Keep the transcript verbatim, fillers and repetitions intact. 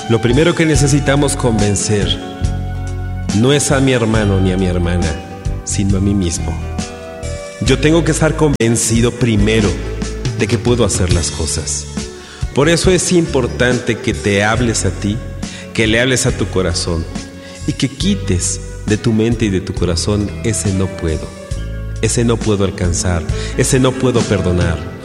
Lo primero que necesitamos convencer no es a mi hermano ni a mi hermana, sino a mí mismo. Yo tengo que estar convencido primero de que puedo hacer las cosas. Por eso es importante que te hables a ti, que le hables a tu corazón y que quites de tu mente y de tu corazón ese no puedo, ese no puedo alcanzar, ese no puedo perdonar.